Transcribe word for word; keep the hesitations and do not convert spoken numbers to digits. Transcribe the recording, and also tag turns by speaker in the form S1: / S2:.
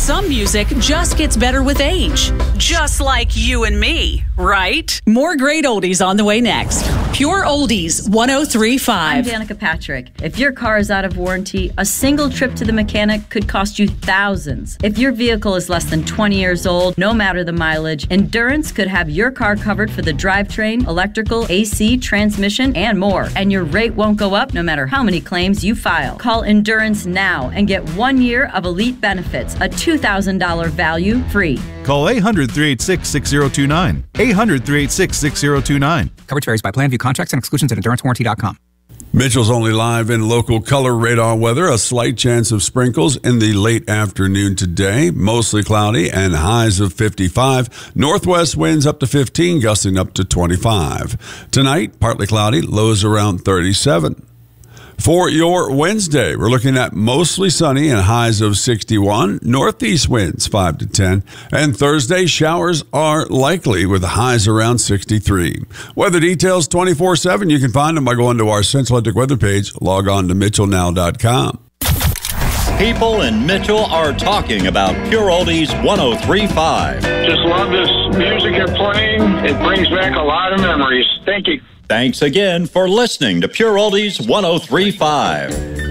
S1: Some music just gets better with age. Just like you and me, right? More great oldies on the way next. Pure Oldies one oh three point five.
S2: I'm Danica Patrick. If your car is out of warranty, a single trip to the mechanic could cost you thousands. If your vehicle is less than twenty years old, no matter the mileage, Endurance could have your car covered for the drivetrain, electrical, A C, transmission, and more. And your rate won't go up no matter how many claims you file. Call Endurance now and get one year of elite benefits, a two thousand dollars value free.
S3: Call eight hundred, three eight six, six zero two nine. eight hundred, three eight six, six zero two nine.
S4: Coverage varies by plan. View contracts and exclusions at endurance warranty dot com.
S5: Mitchell's Only Live in local color radar weather. A slight chance of sprinkles in the late afternoon today. Mostly cloudy and highs of fifty-five. Northwest winds up to fifteen, gusting up to twenty-five. Tonight, partly cloudy, lows around thirty-seven. For your Wednesday, we're looking at mostly sunny and highs of sixty-one. Northeast winds five to ten. And Thursday, showers are likely with highs around sixty-three. Weather details twenty-four seven. You can find them by going to our Central Atlantic weather page. Log on to mitchell now dot com.
S6: People in Mitchell are talking about Pure Oldies one oh three point five.
S7: Just love this music you're playing. It brings back a lot of memories. Thank you.
S6: Thanks again for listening to Pure Oldies one oh three point five.